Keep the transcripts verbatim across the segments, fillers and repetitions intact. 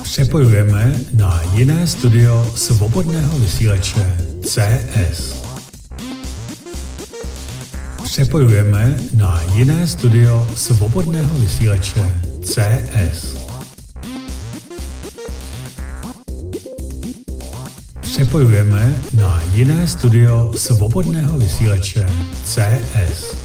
Přepojujeme na jiné studio svobodného vysílače C S. Přepojujeme na jiné studio svobodného vysílače C S. Přepojujeme na jiné studio svobodného vysílače C S.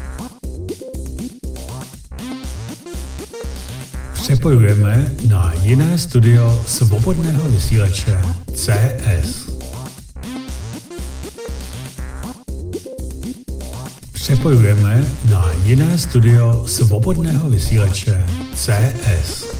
Přepojujeme na jiné studio svobodného vysílače C S. Přepojujeme na jiné studio svobodného vysílače C S.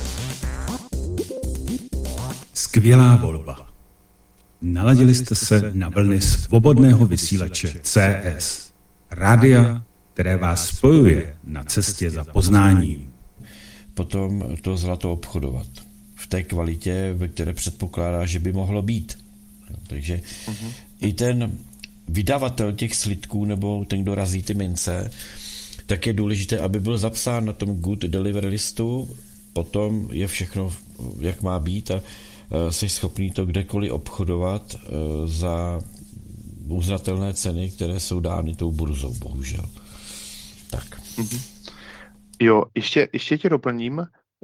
Skvělá volba. Naladili jste se na vlny svobodného vysílače C S. Rádia, které vás spojuje na cestě za poznáním. Potom to zlato obchodovat v té kvalitě, ve které předpokládá, že by mohlo být. Takže uh-huh. i ten vydavatel těch slitků nebo ten, kdo razí ty mince, tak je důležité, aby byl zapsán na tom good delivery listu, potom je všechno, jak má být a jsi schopný to kdekoliv obchodovat za uznatelné ceny, které jsou dány tou burzou, bohužel. Tak. Uh-huh. Jo, ještě, ještě tě doplním,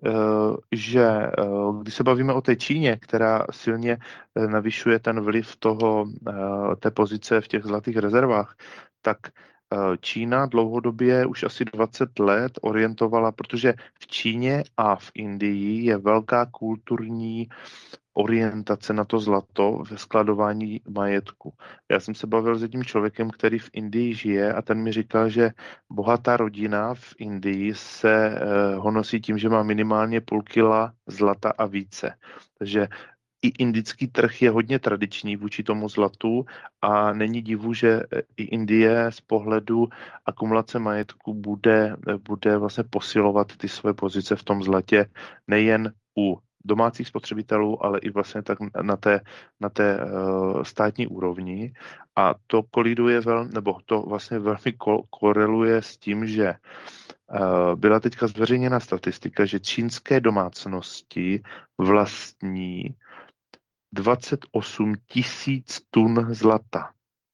že když se bavíme o té Číně, která silně navyšuje ten vliv toho, té pozice v těch zlatých rezervách, tak Čína dlouhodobě už asi dvacet let orientovala, protože v Číně a v Indii je velká kulturní orientace na to zlato ve skladování majetku. Já jsem se bavil s jedním člověkem, který v Indii žije a ten mi říkal, že bohatá rodina v Indii se eh, honosí tím, že má minimálně půl kila zlata a více. Takže i indický trh je hodně tradiční vůči tomu zlatu a není divu, že i Indie z pohledu akumulace majetku bude, bude vlastně posilovat ty své pozice v tom zlatě nejen u domácích spotřebitelů, ale i vlastně tak na té, na té uh, státní úrovni. A to koliduje velmi, nebo to vlastně velmi ko- koreluje s tím, že uh, byla teďka zveřejněna statistika, že čínské domácnosti vlastní dvacet osm tisíc tun zlata.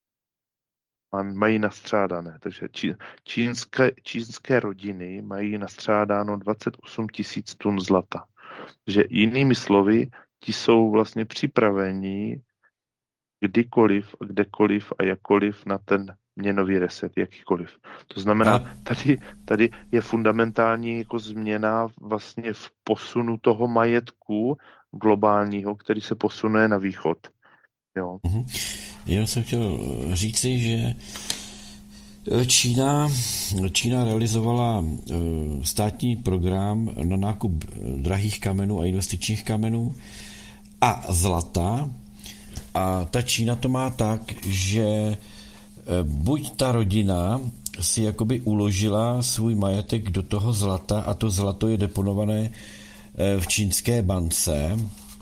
Mají nastřádané, takže čí, čínské, čínské rodiny mají nastřádáno dvacet osm tisíc tun zlata. Že jinými slovy, ti jsou vlastně připraveni kdykoliv, kdekoliv a jakkoliv na ten měnový reset, jakýkoliv. To znamená, tady, tady je fundamentální jako změna vlastně v posunu toho majetku globálního, který se posunuje na východ. Jo. Já jsem chtěl říci, že Čína, Čína realizovala státní program na nákup drahých kamenů a investičních kamenů a zlata. A ta Čína to má tak, že buď ta rodina si jakoby uložila svůj majetek do toho zlata a to zlato je deponované v čínské bance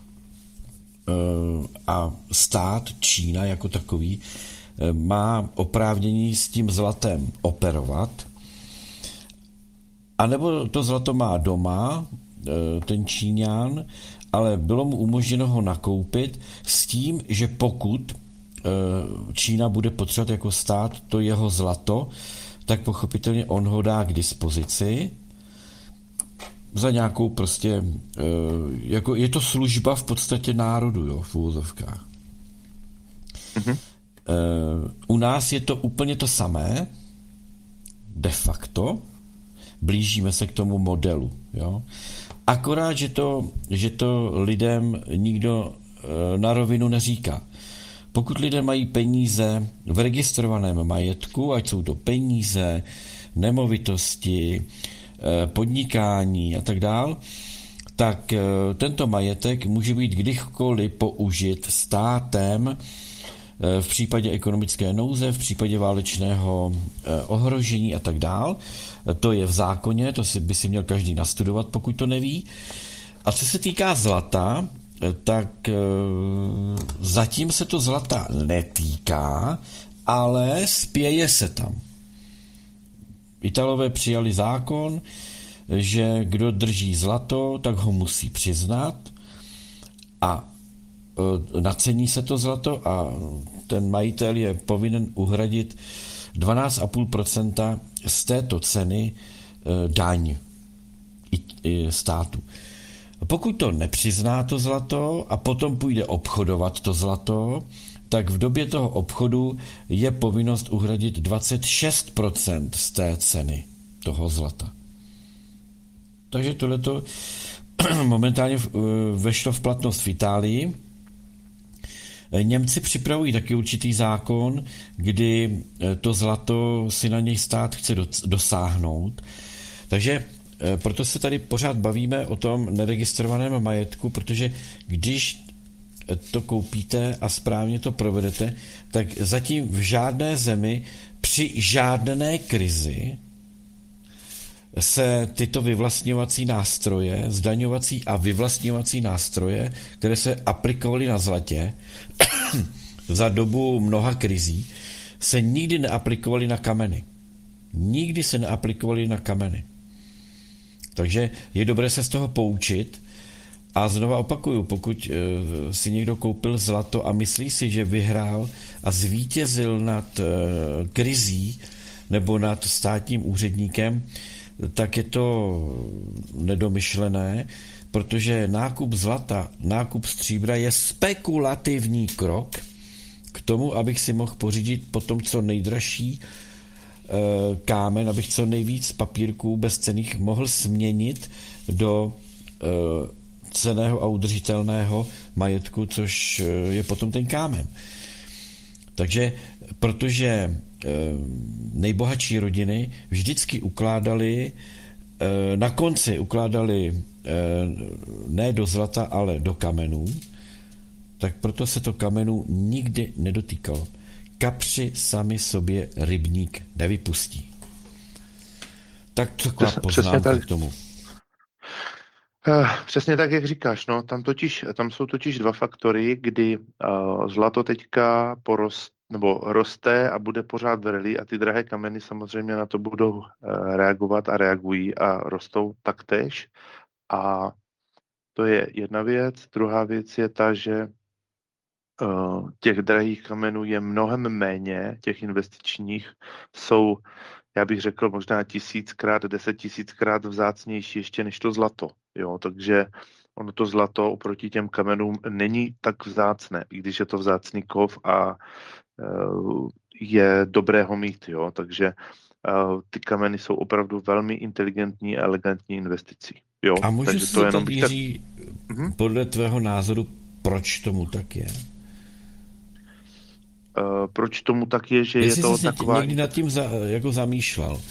a stát Čína jako takový má oprávnění s tím zlatem operovat, anebo to zlato má doma ten Číňan, ale bylo mu umožněno ho nakoupit s tím, že pokud Čína bude potřebovat jako stát to jeho zlato, tak pochopitelně on ho dá k dispozici za nějakou prostě, jako je to služba v podstatě národu, jo, v úvozovkách. Mm-hmm. U nás je to úplně to samé, de facto, blížíme se k tomu modelu, jo. Akorát, že to, že to lidem nikdo na rovinu neříká. Pokud lidé mají peníze v registrovaném majetku, ať jsou to peníze, nemovitosti, podnikání a tak dál, tak tento majetek může být kdykoliv použit státem v případě ekonomické nouze, v případě válečného ohrožení a tak dál. To je v zákoně, to si by si měl každý nastudovat, pokud to neví. A co se týká zlata, tak zatím se to zlata netýká, ale spěje se tam. Italové přijali zákon, že kdo drží zlato, tak ho musí přiznat a e, nacení se to zlato a ten majitel je povinen uhradit dvanáct celá pět procenta z této ceny e, daň i, i státu. Pokud to nepřizná to zlato a potom půjde obchodovat to zlato, tak v době toho obchodu je povinnost uhradit dvacet šest procent z té ceny toho zlata. Takže tohleto momentálně vešlo v platnost v Itálii. Němci připravují taky určitý zákon, kdy to zlato si na něj stát chce dosáhnout. Takže proto se tady pořád bavíme o tom neregistrovaném majetku, protože když to koupíte a správně to provedete, tak zatím v žádné zemi při žádné krizi se tyto vyvlastňovací nástroje, zdaňovací a vyvlastňovací nástroje, které se aplikovaly na zlatě za dobu mnoha krizí, se nikdy neaplikovaly na kameny. Nikdy se neaplikovaly na kameny. Takže je dobré se z toho poučit a znova opakuju, pokud si někdo koupil zlato a myslí si, že vyhrál a zvítězil nad krizí nebo nad státním úředníkem, tak je to nedomyšlené, protože nákup zlata, nákup stříbra je spekulativní krok k tomu, abych si mohl pořídit potom co nejdražší kámen, abych co nejvíc papírků bezcenných mohl směnit do cenného a udržitelného majetku, což je potom ten kámen. Takže protože nejbohatší rodiny vždycky ukládali, na konci ukládali ne do zlata, ale do kamenů, tak proto se to kamenů nikdy nedotýkalo. Kapři sami sobě rybník nevypustí. Tak taková poznámka k tomu. Přesně tak, jak říkáš, no, tam, totiž, tam jsou totiž dva faktory, kdy uh, zlato teďka porost, nebo roste a bude pořád vrlý a ty drahé kameny samozřejmě na to budou uh, reagovat a reagují a rostou taktéž. A to je jedna věc. Druhá věc je ta, že uh, těch drahých kamenů je mnohem méně, těch investičních jsou, já bych řekl, možná tisíckrát, deset tisíckrát vzácnější ještě než to zlato. Jo, takže ono to zlato oproti těm kamenům není tak vzácné, i když je to vzácný kov a uh, je dobré ho mít. Jo, takže uh, ty kameny jsou opravdu velmi inteligentní a elegantní investicí. Jo, a můžu takže si to to jenom tak, Jiří, tak... podle tvého názoru, proč tomu tak je? Uh, proč tomu tak je, že Jestli je to jsi taková... někdy nad tím za, jako zamýšlel?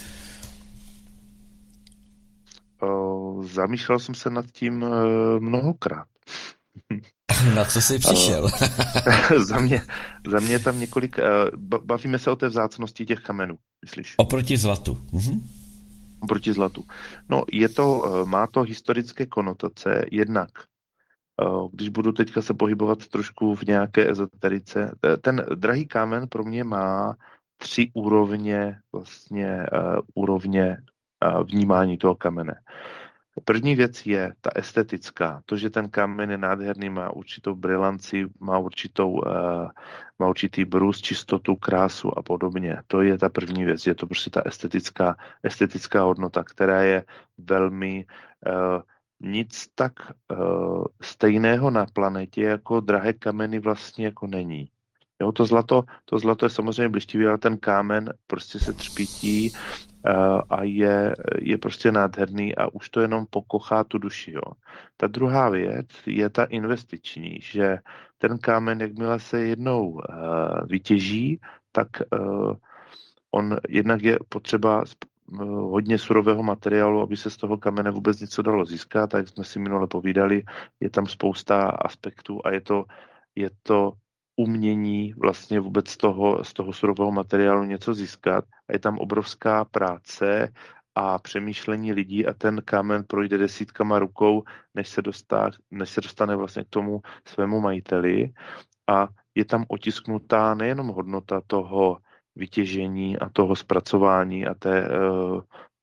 Uh, zamýšlel jsem se nad tím uh, mnohokrát. Na co jsi přišel? Uh, za, mě, za mě tam několik... Uh, bavíme se o té vzácnosti těch kamenů, myslíš? Oproti zlatu. Mhm. Oproti zlatu. No, je to, uh, má to historické konotace, jednak když budu teďka se pohybovat trošku v nějaké ezoterice, ten drahý kámen pro mě má tři úrovně, vlastně uh, úrovně uh, vnímání toho kamene. První věc je ta estetická, to, že ten kámen je nádherný, má určitou brilanci, má, určitou, uh, má určitý brus, čistotu, krásu a podobně. To je ta první věc, je to prostě ta estetická, estetická hodnota, která je velmi... Uh, nic tak uh, stejného na planetě jako drahé kameny vlastně jako není. Jo, to zlato, to zlato je samozřejmě blištivý, ale ten kámen prostě se třpítí uh, a je, je prostě nádherný a už to jenom pokochá tu duši. Jo. Ta druhá věc je ta investiční, že ten kámen, jakmile se jednou uh, vytěží, tak uh, on jednak je potřeba hodně surového materiálu, aby se z toho kamene vůbec něco dalo získat. A jak jsme si minule povídali, je tam spousta aspektů a je to, je to umění vlastně vůbec z toho, z toho surového materiálu něco získat. A je tam obrovská práce a přemýšlení lidí a ten kámen projde desítkama rukou, než se, dostá, než se dostane vlastně k tomu svému majiteli. A je tam otisknutá nejenom hodnota toho vytěžení a toho zpracování a té,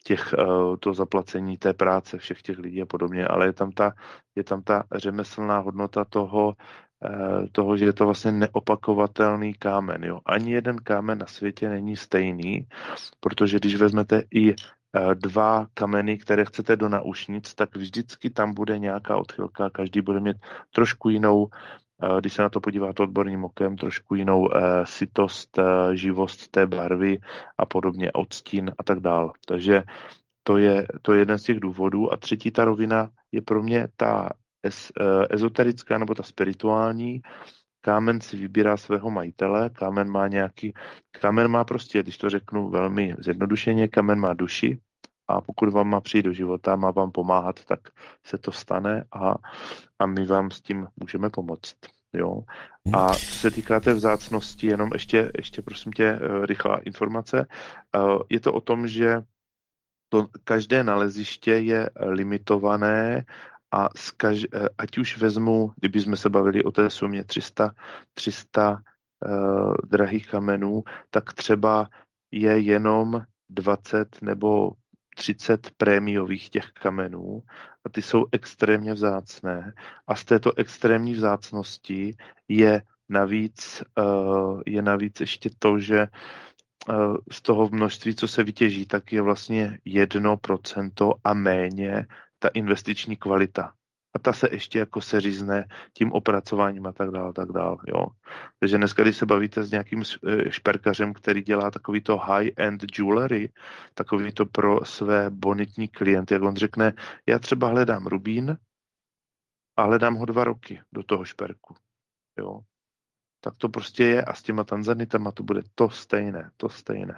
těch, to zaplacení té práce všech těch lidí a podobně, ale je tam ta, je tam ta řemeslná hodnota toho, toho, že je to vlastně neopakovatelný kámen. Jo. Ani jeden kámen na světě není stejný, protože když vezmete i dva kameny, které chcete do náušnic, tak vždycky tam bude nějaká odchylka, každý bude mít trošku jinou, když se na to podíváte odborným okem, trošku jinou uh, sytost, uh, živost té barvy a podobně, odstín a tak dále. Takže to je, to je jeden z těch důvodů. A třetí ta rovina je pro mě ta es, uh, ezoterická nebo ta spirituální. Kámen si vybírá svého majitele, kámen má nějaký, kámen má prostě, když to řeknu velmi zjednodušeně, kámen má duši a pokud vám má přijít do života, má vám pomáhat, tak se to stane a, a my vám s tím můžeme pomoct. Jo? A co se týká té vzácnosti, jenom ještě, ještě prosím tě, rychlá informace. Je to o tom, že to, každé naleziště je limitované a z kaž, ať už vezmu, kdyby jsme se bavili o té sumě tři sta uh, drahých kamenů, tak třeba je jenom dvacet nebo třicet prémiových těch kamenů a ty jsou extrémně vzácné a z této extrémní vzácnosti je navíc, uh, je navíc ještě to, že uh, z toho množství, co se vytěží, tak je vlastně jedno procento a méně ta investiční kvalita. A ta se ještě jako seřízne tím opracováním a tak dále, tak dále, jo. Takže dneska, když se bavíte s nějakým šperkařem, který dělá takovýto high-end jewelry, takový to pro své bonitní klienty, jak on řekne, já třeba hledám rubín a hledám ho dva roky do toho šperku, jo. Tak to prostě je a s těma tanzanitama to bude to stejné, to stejné.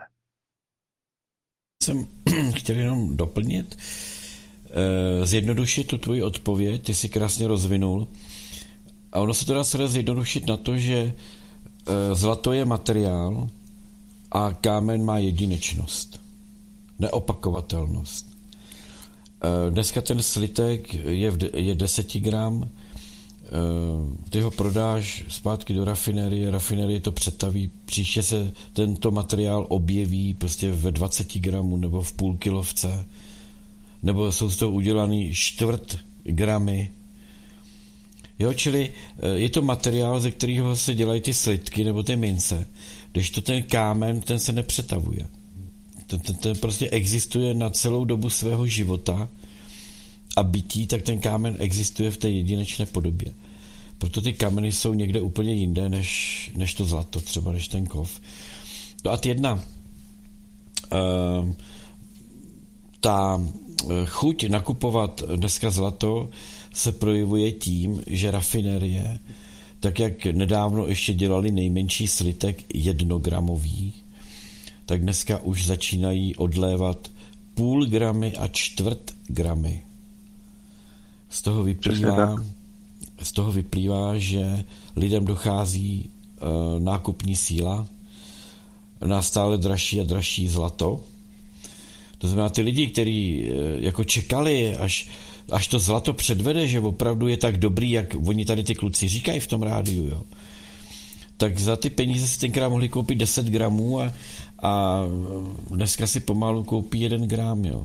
Jsem chtěl jenom doplnit, zjednodušit tu tvoji odpověď, ty jsi krásně rozvinul. A ono se to dá celé zjednodušit na to, že zlato je materiál a kámen má jedinečnost, neopakovatelnost. Dneska ten slitek je, v, je deset gram, ty ho prodáš zpátky do rafinérie, rafinérie to přetaví, příště se tento materiál objeví prostě ve dvacet gramů nebo v půl kilovce, nebo jsou z toho udělaný čtvrt gramy. Jo, čili je to materiál, ze kterého se dělají ty slitky nebo ty mince, když to ten kámen, ten se nepřetavuje. Ten, ten, ten prostě existuje na celou dobu svého života a bytí, tak ten kámen existuje v té jedinečné podobě. Proto ty kameny jsou někde úplně jinde, než, než to zlato, třeba než ten kov. No a jedna, uh, ta chuť nakupovat dneska zlato se projevuje tím, že rafinérie, tak jak nedávno ještě dělali nejmenší slitek jednogramový, tak dneska už začínají odlévat půl gramy a čtvrt gramy. Z toho vyplývá, z toho vyplývá, že lidem dochází uh, nákupní síla na stále dražší a dražší zlato. To znamená, ty lidi, kteří jako čekali, až, až to zlato předvede, že opravdu je tak dobrý, jak oni tady ty kluci říkají v tom rádiu, jo, tak za ty peníze si tenkrát mohli koupit deset gramů a, a dneska si pomalu koupí jeden gram, jo.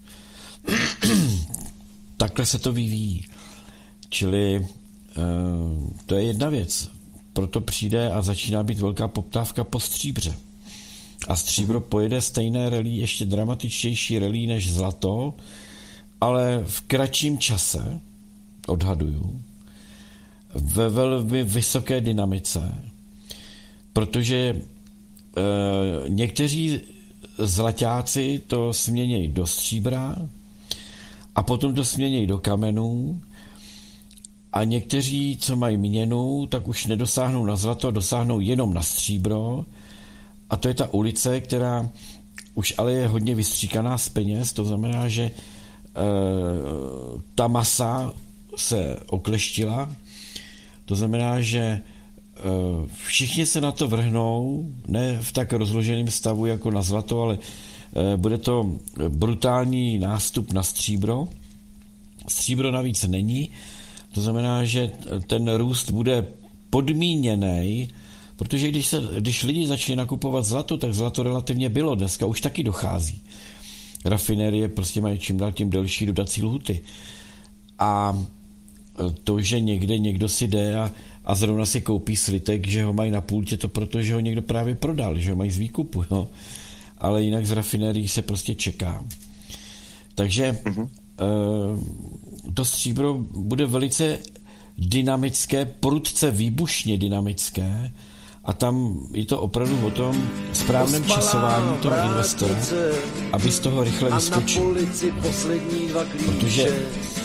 Takhle se to vyvíjí. Čili uh, to je jedna věc. Proto přijde a začíná být velká poptávka po stříbře. A stříbro pojede stejné rally, ještě dramatičtější rally než zlato, ale v kratším čase, odhaduju, ve velmi vysoké dynamice, protože e, někteří zlaťáci to směnějí do stříbra a potom to směnějí do kamenů a někteří, co mají měnu, tak už nedosáhnou na zlato, dosáhnou jenom na stříbro. A to je ta ulice, která už ale je hodně vystříkaná z peněz, to znamená, že e, ta masa se okleštila, to znamená, že e, všichni se na to vrhnou, ne v tak rozloženém stavu jako na zlato, ale e, bude to brutální nástup na stříbro. Stříbro navíc není, to znamená, že ten růst bude podmíněný. Protože když, se, když lidi začali nakupovat zlato, tak zlato relativně bylo, dneska už taky dochází. rafinérie prostě mají čím dál tím delší dodací lhuty. A to, že někde někdo si jde a, a zrovna si koupí slitek, že ho mají na pultě, to proto, že ho někdo právě prodal, že ho mají z výkupu, jo. Ale jinak z rafinérií se prostě čeká. Takže mm-hmm. uh, to stříbro bude velice dynamické, prudce výbušně dynamické a tam je to opravdu o tom správném časování toho investora, aby z toho rychle vyskočil. Protože